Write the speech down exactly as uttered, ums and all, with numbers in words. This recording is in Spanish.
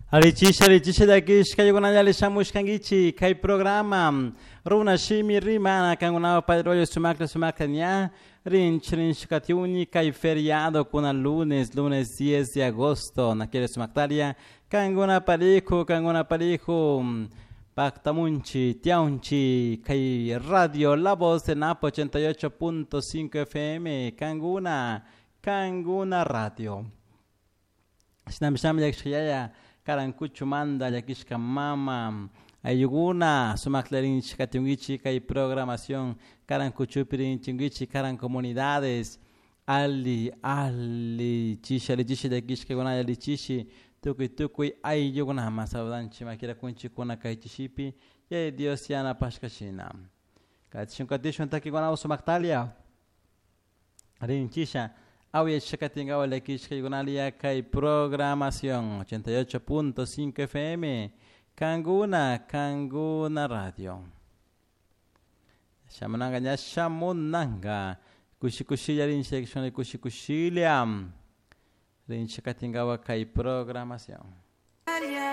Alichisha alichisha dakish kayo kuna yali shamush kangichi kay programa runa shimi rimana kanguna padroyo sumakla sumakla nya rin chirin shikatiuni kay feriado kuna lunes lunes diez de agosto naquele sumaktalia kanguna paliku kanguna paliku Pactamunchi, Tiaunchi, kay Radio La Voz de Napo ochenta y ocho punto cinco F M, Kanguna, Kanguna Radio. Sinamisham yakshaya, Karankuchu manda, yakishka mama, ayuguna, sumaklarin chikatungichi, kay programación, Karankuchu pirin chingichi, Karan comunidades, Ali, Ali, chishi, ali chishi, yakishka guna, ali chishi, Tukui tukui ay yuguna masaudanchi makira kunchi kuna kaitishipi ye Dios yana pashkashina. Katishun katishun taki guna usu maktalia. Rinchisha awie shakatinga wale kishka yugunalia kai programación ochenta y ocho punto cinco F M Kanguna Kanguna Radio. Shamananga nya shamunanga kushikushia rinshekshone kushikushilia. Rin chakatingawa kai programación.